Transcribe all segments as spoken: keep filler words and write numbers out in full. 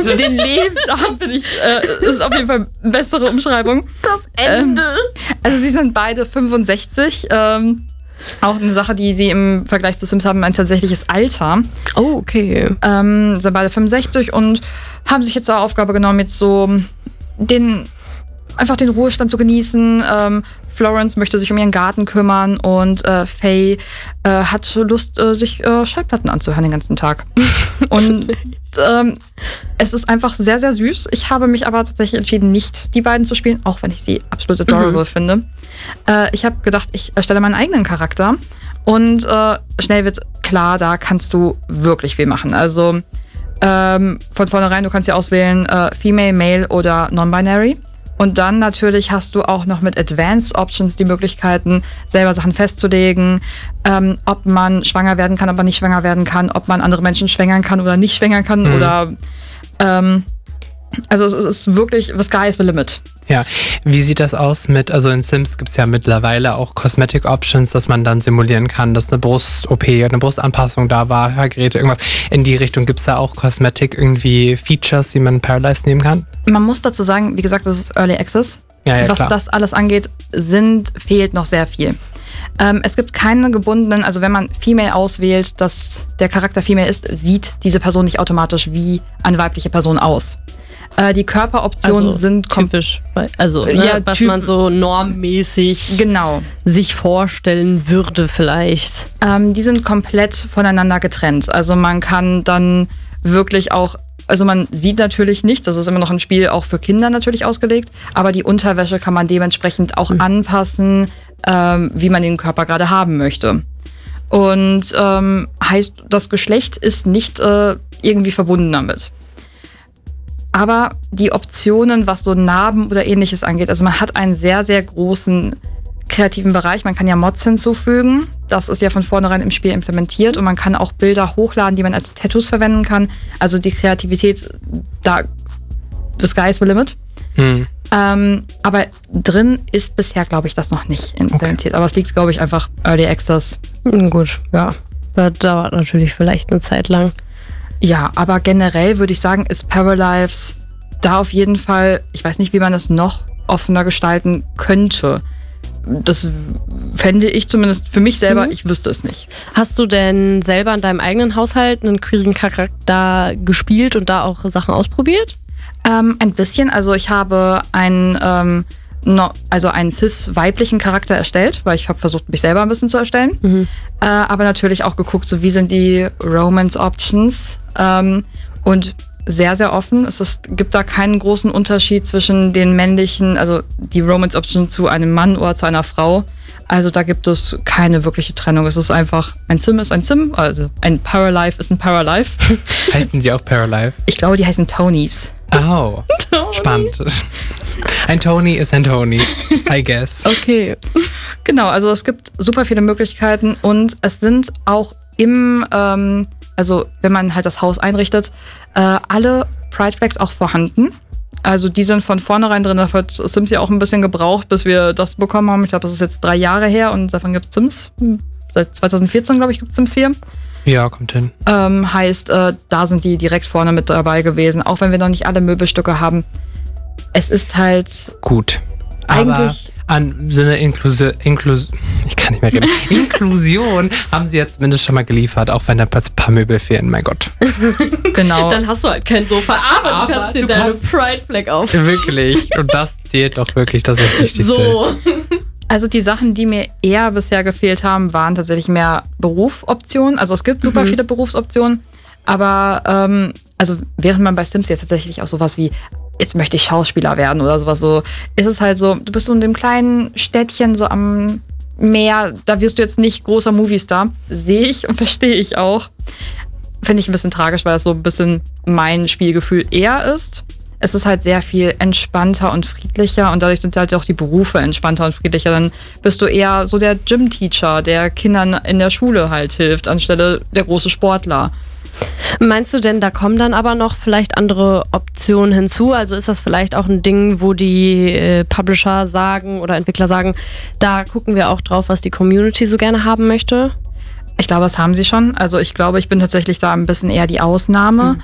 Den Lebensabend finde ich, äh, ist auf jeden Fall eine bessere Umschreibung. Das Ende. Ähm, also sie sind beide fünfundsechzig. Ähm, auch eine Sache, die sie im Vergleich zu Sims haben, ein tatsächliches Alter. Oh, okay. Ähm, sind beide fünfundsechzig und haben sich jetzt zur Aufgabe genommen, jetzt so den einfach den Ruhestand zu genießen. Ähm, Florence möchte sich um ihren Garten kümmern und äh, Faye äh, hat Lust, äh, sich äh, Schallplatten anzuhören den ganzen Tag. Und ähm, es ist einfach sehr, sehr süß. Ich habe mich aber tatsächlich entschieden, nicht die beiden zu spielen, auch wenn ich sie absolut adorable mhm. finde. Äh, ich habe gedacht, ich erstelle meinen eigenen Charakter und äh, schnell wird klar, da kannst du wirklich viel machen. Also ähm, von vornherein, du kannst ja auswählen äh, Female, Male oder Non-Binary. Und dann natürlich hast du auch noch mit Advanced Options die Möglichkeiten, selber Sachen festzulegen, ähm, ob man schwanger werden kann, ob man nicht schwanger werden kann, ob man andere Menschen schwängern kann oder nicht schwängern kann. Mhm. Oder ähm, also es ist wirklich, the sky is the limit. Ja, wie sieht das aus mit, also in Sims gibt es ja mittlerweile auch Cosmetic Options, dass man dann simulieren kann, dass eine Brust-O P, eine Brustanpassung da war, Hörgeräte, irgendwas. In die Richtung gibt es da auch Cosmetic irgendwie Features, die man in Paralives nehmen kann? Man muss dazu sagen, wie gesagt, das ist Early Access. Ja, ja, Was klar. das alles angeht, sind, fehlt noch sehr viel. Ähm, es gibt keine gebundenen, also wenn man Female auswählt, dass der Charakter Female ist, sieht diese Person nicht automatisch wie eine weibliche Person aus. Äh, die Körperoptionen also sind typisch, also ne, ja, was typ- man so normmäßig genau. sich vorstellen würde vielleicht. Ähm, die sind komplett voneinander getrennt. Also man kann dann wirklich auch, also man sieht natürlich nicht, das ist immer noch ein Spiel auch für Kinder natürlich ausgelegt, aber die Unterwäsche kann man dementsprechend auch mhm. anpassen, ähm, wie man den Körper gerade haben möchte. Und ähm, heißt, das Geschlecht ist nicht äh, irgendwie verbunden damit. Aber die Optionen, was so Narben oder ähnliches angeht, also man hat einen sehr, sehr großen kreativen Bereich. Man kann ja Mods hinzufügen. Das ist ja von vornherein im Spiel implementiert. Und man kann auch Bilder hochladen, die man als Tattoos verwenden kann. Also die Kreativität, da, the sky is the limit. Hm. Ähm, aber drin ist bisher, glaube ich, das noch nicht implementiert. Okay. Aber es liegt, glaube ich, einfach Early Access. Gut, ja. Das dauert natürlich vielleicht eine Zeit lang. Ja, aber generell würde ich sagen, ist Paralives da auf jeden Fall, ich weiß nicht, wie man das noch offener gestalten könnte. Das fände ich zumindest für mich selber, mhm. ich wüsste es nicht. Hast du denn selber in deinem eigenen Haushalt einen queeren Charakter gespielt und da auch Sachen ausprobiert? Ähm, ein bisschen, also ich habe einen, ähm, no, also einen cis-weiblichen Charakter erstellt, weil ich habe versucht, mich selber ein bisschen zu erstellen. Mhm. Äh, aber natürlich auch geguckt, so wie sind die Romance-Options. Ähm, und sehr, sehr offen. Es ist, gibt da keinen großen Unterschied zwischen den männlichen, also die Romance-Option zu einem Mann oder zu einer Frau. Also da gibt es keine wirkliche Trennung. Es ist einfach, ein Sim ist ein Sim, also ein Paralive ist ein Paralive. Heißen die auch Paralive? Ich glaube, die heißen Tonys. Oh, spannend. Ein Tony ist ein Tony, I guess. Okay. Genau, also es gibt super viele Möglichkeiten und es sind auch im, ähm, also wenn man halt das Haus einrichtet, äh, alle Pride Flags auch vorhanden. Also die sind von vornherein drin, dafür hat Sims ja auch ein bisschen gebraucht, bis wir das bekommen haben. Ich glaube, das ist jetzt drei Jahre her und davon gibt es Sims. Seit zwanzig vierzehn, glaube ich, gibt es Sims vier. Ja, kommt hin. Ähm, heißt, äh, da sind die direkt vorne mit dabei gewesen, auch wenn wir noch nicht alle Möbelstücke haben. Es ist halt gut. Eigentlich aber an Sinne Inklusion, Inklus, ich kann nicht mehr reden. Inklusion haben sie jetzt zumindest schon mal geliefert, auch wenn da ein paar Möbel fehlen, mein Gott. Genau. Dann hast du halt kein Sofa, aber, aber du kannst dir deine Pride Flag auf. Wirklich. Und das zählt doch wirklich, das ist das Wichtigste. So. Also die Sachen, die mir eher bisher gefehlt haben, waren tatsächlich mehr Berufsoptionen. Also es gibt super mhm. viele Berufsoptionen, aber ähm, also während man bei Sims jetzt tatsächlich auch sowas wie jetzt möchte ich Schauspieler werden oder sowas so, ist es halt so, du bist so in dem kleinen Städtchen so am Meer, da wirst du jetzt nicht großer Moviestar. Sehe ich und verstehe ich auch. Finde ich ein bisschen tragisch, weil es so ein bisschen mein Spielgefühl eher ist. Es ist halt sehr viel entspannter und friedlicher und dadurch sind halt auch die Berufe entspannter und friedlicher. Dann bist du eher so der Gym-Teacher, der Kindern in der Schule halt hilft, anstelle der große Sportler. Meinst du denn, da kommen dann aber noch vielleicht andere Optionen hinzu? Also ist das vielleicht auch ein Ding, wo die äh, Publisher sagen oder Entwickler sagen, da gucken wir auch drauf, was die Community so gerne haben möchte? Ich glaube, das haben sie schon. Also ich glaube, ich bin tatsächlich da ein bisschen eher die Ausnahme. Mhm.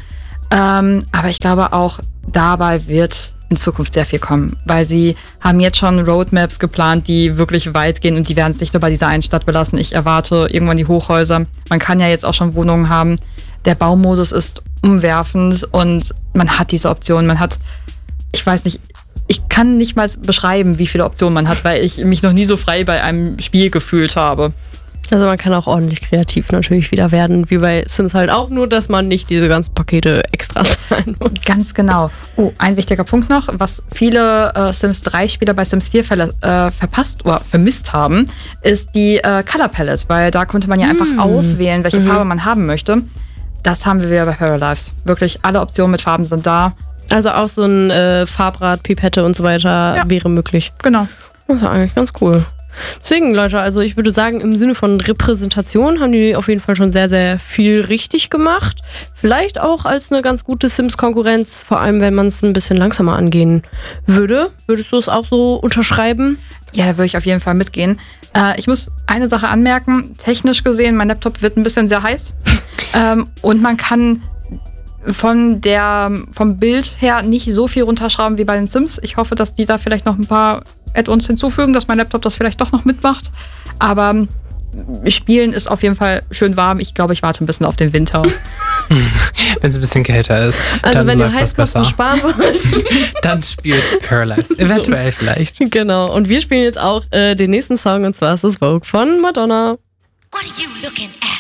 Ähm, aber ich glaube auch, dabei wird in Zukunft sehr viel kommen, weil sie haben jetzt schon Roadmaps geplant, die wirklich weit gehen und die werden es nicht nur bei dieser einen Stadt belassen. Ich erwarte irgendwann die Hochhäuser. Man kann ja jetzt auch schon Wohnungen haben. Der Baumodus ist umwerfend und man hat diese Optionen. Man hat, ich weiß nicht, ich kann nicht mal beschreiben, wie viele Optionen man hat, weil ich mich noch nie so frei bei einem Spiel gefühlt habe. Also man kann auch ordentlich kreativ natürlich wieder werden, wie bei Sims halt auch, nur dass man nicht diese ganzen Pakete extra zahlen muss. Ganz genau. Oh, ein wichtiger Punkt noch, was viele äh, Sims drei Spieler bei Sims vier verla- äh, verpasst oder vermisst haben, ist die äh, Color Palette, weil da konnte man ja einfach mm. auswählen, welche mhm. Farbe man haben möchte. Das haben wir wieder bei Paralives. Wirklich alle Optionen mit Farben sind da. Also auch so ein äh, Farbrad, Pipette und so weiter ja. wäre möglich. Genau. Das ist eigentlich ganz cool. Deswegen, Leute, also ich würde sagen, im Sinne von Repräsentation haben die auf jeden Fall schon sehr, sehr viel richtig gemacht. Vielleicht auch als eine ganz gute Sims-Konkurrenz, vor allem wenn man es ein bisschen langsamer angehen würde. Würdest du es auch so unterschreiben? Ja, da würde ich auf jeden Fall mitgehen. Äh, ich muss eine Sache anmerken. Technisch gesehen, mein Laptop wird ein bisschen sehr heiß. ähm, und man kann von der, vom Bild her nicht so viel runterschrauben wie bei den Sims. Ich hoffe, dass die da vielleicht noch ein paar Add-ons hinzufügen, dass mein Laptop das vielleicht doch noch mitmacht. Aber Spielen ist auf jeden Fall schön warm. Ich glaube, ich warte ein bisschen auf den Winter. Wenn es ein bisschen kälter ist, also dann wenn läuft ihr Heizkosten sparen wollt, dann spielt Paralives. Eventuell vielleicht. Genau. Und wir spielen jetzt auch äh, den nächsten Song, und zwar ist es Vogue von Madonna. What are you looking at?